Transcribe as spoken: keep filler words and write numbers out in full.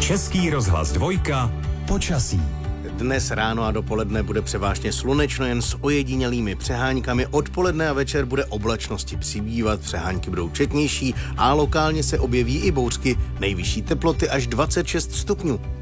Český rozhlas dvojka. Počasí. Dnes ráno a dopoledne bude převážně slunečno, jen s ojedinělými přeháňkami. Odpoledne a večer bude oblačnosti přibývat, přehánky budou četnější a lokálně se objeví i bouřky. Nejvyšší teploty až dvacet šest stupňů.